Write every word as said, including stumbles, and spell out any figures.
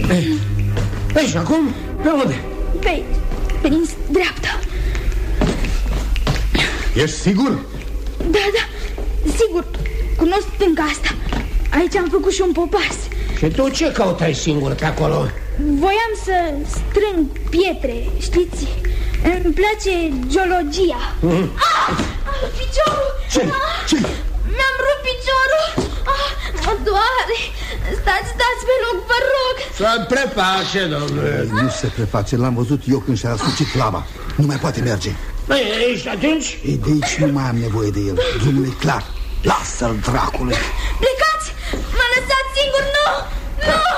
Ei, ei, și acum, pe unde? Pe, pe din dreapta. Ești sigur? Da, da, sigur. Cunosc stânga asta. Aici am făcut și un popas. Și tu ce căutai singur pe acolo? Voiam să strâng pietre, știți? Îmi place geologia. mm. ah, ah, Piciorul! Ce? Ah, ce? Mi-am rupt piciorul. ah, Mă doare. Stați, stați pe loc, vă rog. Să preface, domnule. Nu se preface, l-am văzut eu când și-a asucit lama. Nu mai poate merge. Ei, și atunci? Ei, de aici nu mai am nevoie de el. Drumul e clar. Lasă-l dracului. Plecați! M-a lăsat singur, nu! Nu!